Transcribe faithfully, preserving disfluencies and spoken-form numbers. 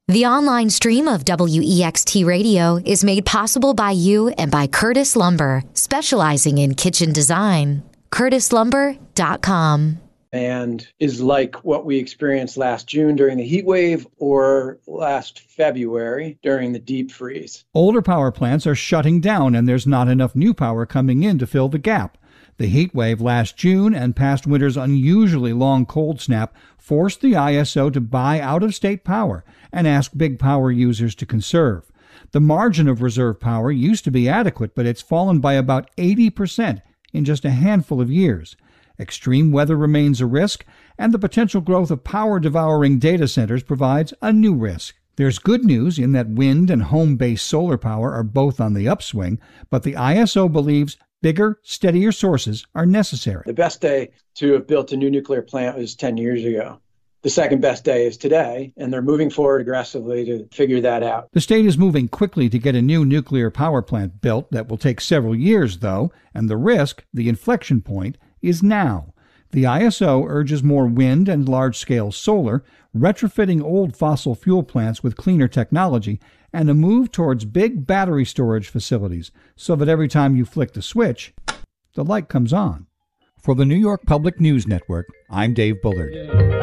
The online stream of W E X T Radio is made possible by you and by Curtis Lumber, specializing in kitchen design. curtis lumber dot com. And is like what we experienced last June during the heat wave or last February during the deep freeze. Older power plants are shutting down, and there's not enough new power coming in to fill the gap. The heat wave last June and past winter's unusually long cold snap forced the I S O to buy out-of-state power and ask big power users to conserve. The margin of reserve power used to be adequate, but it's fallen by about eighty percent in just a handful of years. Extreme weather remains a risk, and the potential growth of power-devouring data centers provides a new risk. There's good news in that wind and home-based solar power are both on the upswing, but the I S O believes bigger, steadier sources are necessary. The best day to have built a new nuclear plant was ten years ago. The second best day is today, and they're moving forward aggressively to figure that out. The state is moving quickly to get a new nuclear power plant built. That will take several years, though, and the risk, the inflection point, is now. The I S O urges more wind and large-scale solar, retrofitting old fossil fuel plants with cleaner technology, and a move towards big battery storage facilities so that every time you flick the switch, the light comes on. For the New York Public News Network, I'm Dave Bullard.